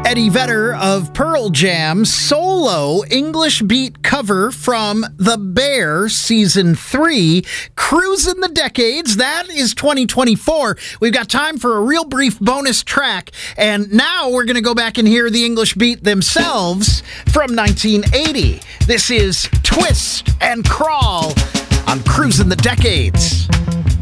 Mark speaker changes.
Speaker 1: Eddie Vedder of Pearl Jam solo English beat cover from The Bear Season 3, Cruising the Decades. That is 2024. We've got time for a real brief bonus track, and now we're going to go back and hear the English beat themselves from 1980. This is Twist and Crawl on Cruising the Decades.